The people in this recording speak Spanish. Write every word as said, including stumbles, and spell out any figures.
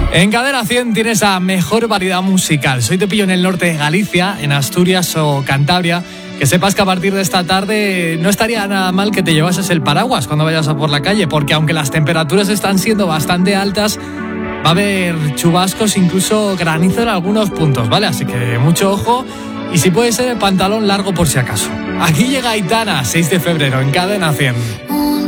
En Cadena cien tienes la mejor variedad musical. Soy te pillo en el norte de Galicia, en Asturias o Cantabria. Que sepas que a partir de esta tarde no estaría nada mal que te llevases el paraguas cuando vayas a por la calle, porque aunque las temperaturas están siendo bastante altas, va a haber chubascos, incluso granizo en algunos puntos, ¿vale? Así que mucho ojo y si puede ser el pantalón largo por si acaso. Aquí llega Aitana, seis de febrero, en Cadena cien.